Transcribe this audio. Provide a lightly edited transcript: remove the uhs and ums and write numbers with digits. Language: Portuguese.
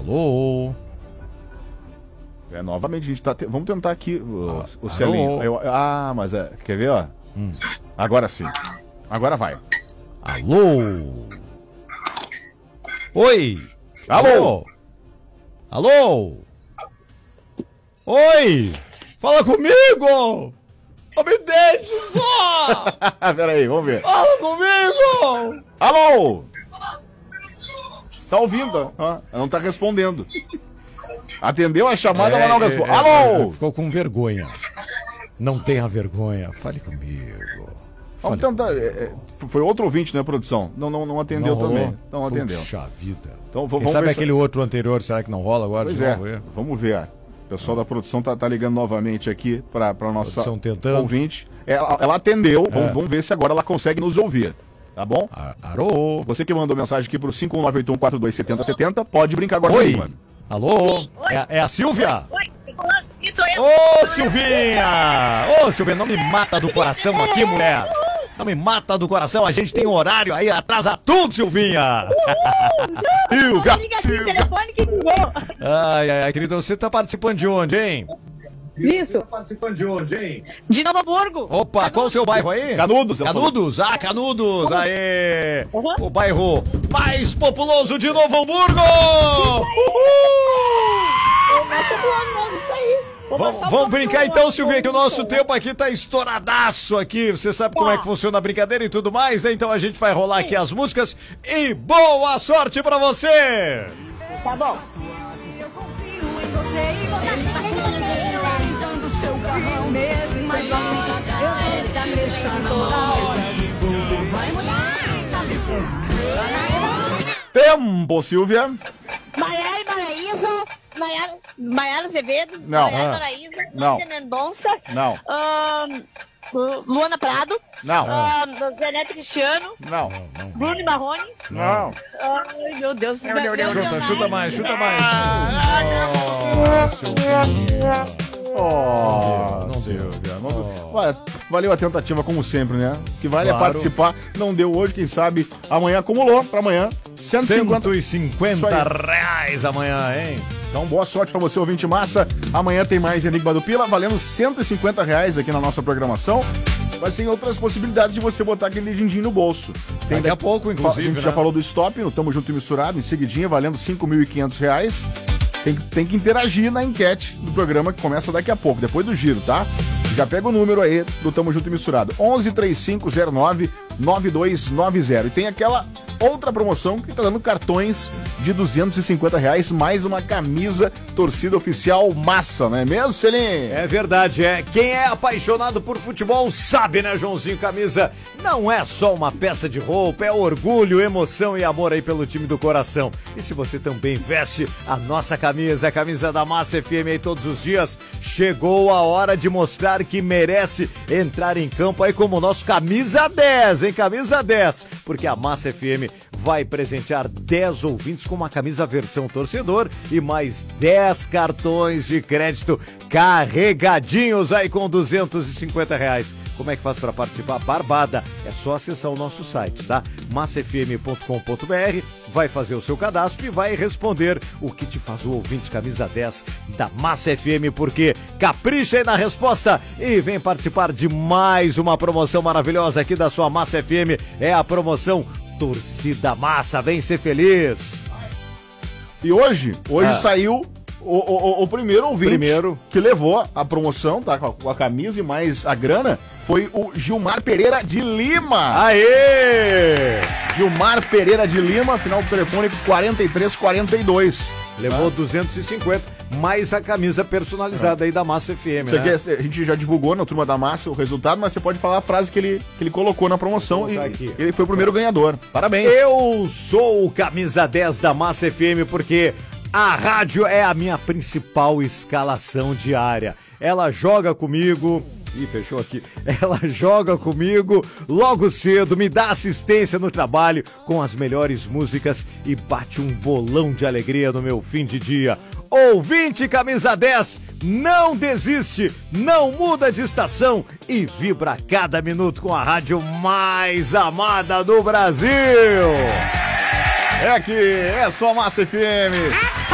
Alô? Novamente, a gente tá. Vamos tentar aqui o Celinho. Mas quer ver, ó? Agora sim. Agora vai. Alô? Oi? Alô? Alô? Oi? Fala comigo! Não me deixe só! Peraí, vamos ver. Fala comigo! Alô? Tá ouvindo? Não tá respondendo. Atendeu a chamada, mas não respondeu. Alô? Ficou com vergonha. Não tenha vergonha. Fale comigo. Vamos tentar. Foi outro ouvinte, né, produção? Não atendeu também. Não atendeu. Puxa vida. Então, vamos sabe aquele outro anterior, será que não rola agora? Pois vamos ver. O pessoal da produção tá ligando novamente aqui pra nossa ouvinte. Ela atendeu, vamos ver se agora ela consegue nos ouvir. Tá bom? Alô? Você que mandou mensagem aqui pro 51981427070, pode brincar agora comigo, mano. Alô? É a Silvia? Oi, isso é. Ô, Silvinha! Ô, Silvinha, não me mata do coração aqui, mulher! Não me mata do coração, a gente tem um horário aí, atrasa tudo, Silvinha! Silvia! Telefone que ligou. Ai, querida, você tá participando de onde, hein? Isso. Tá participando de onde, hein? De Novo Hamburgo. Opa, qual o seu bairro aí? Canudos. Canudos, Canudos, aê! O bairro mais populoso de Novo Hamburgo! Isso aí. Vamos brincar então, Silvia, que o nosso tempo aqui tá estouradaço aqui. Você sabe como é que funciona a brincadeira e tudo mais, né? Então a gente vai rolar aqui as músicas e boa sorte pra você! Tá bom. Tempo, Silvia. Maiara e Maraísa. Maiara Azevedo. Não. Maiara Maraísa. Não. Cláudia Mendonça. Não. Luana Prado. Não. Zé Neto Cristiano. Não. Bruno Marrone. Não. Ai, meu Deus. Chuta mais. Não deu. Valeu a tentativa, como sempre, né? O que vale é participar. Não deu hoje, quem sabe amanhã acumulou pra amanhã. 150 reais amanhã, hein? Então, boa sorte pra você, ouvinte massa. Amanhã tem mais Enigma do Pila, valendo 150 reais aqui na nossa programação. Mas tem outras possibilidades de você botar aquele din-din no bolso. Daqui a pouco, inclusive, a gente já falou do Stop, no Tamo Junto e Misturado, em seguidinha, valendo 5.500 reais. Tem que interagir na enquete do programa que começa daqui a pouco, depois do giro, tá? Já pega o número aí do Tamo Junto e Misturado, 1135099290. E tem aquela outra promoção que tá dando cartões de 250 reais, mais uma camisa torcida oficial massa, não é mesmo, Celinho? É verdade, Quem é apaixonado por futebol sabe, né, Joãozinho? Camisa não é só uma peça de roupa, é orgulho, emoção e amor aí pelo time do coração. E se você também veste a nossa camisa, a camisa da Massa FM aí todos os dias, chegou a hora de mostrar que merece entrar em campo aí como o nosso camisa 10, hein? Camisa 10, porque a Massa FM vai presentear 10 ouvintes com uma camisa versão torcedor e mais 10 cartões de crédito carregadinhos aí com 250 reais. Como é que faz para participar? Barbada. É só acessar o nosso site, tá? massafm.com.br, vai fazer o seu cadastro e vai responder o que te faz o ouvinte camisa 10 da Massa FM, porque capricha aí na resposta e vem participar de mais uma promoção maravilhosa aqui da sua Massa FM. É a promoção Torcida Massa, vem ser feliz. E hoje saiu o primeiro ouvinte que levou a promoção, tá? Com a camisa e mais a grana, foi o Gilmar Pereira de Lima. Aê! Gilmar Pereira de Lima, final do telefone 4342. Levou 250, mais a camisa personalizada aí da Massa FM, né? A gente já divulgou na Turma da Massa o resultado, mas você pode falar a frase que ele colocou na promoção e ele foi o primeiro ganhador. Parabéns. Eu sou o camisa 10 da Massa FM porque a rádio é a minha principal escalação diária. Ela joga comigo... Ih, fechou aqui. Ela joga comigo logo cedo, me dá assistência no trabalho com as melhores músicas e bate um bolão de alegria no meu fim de dia. Ouvinte camisa 10, não desiste, não muda de estação e vibra cada minuto com a rádio mais amada do Brasil. É aqui, é só Massa FM.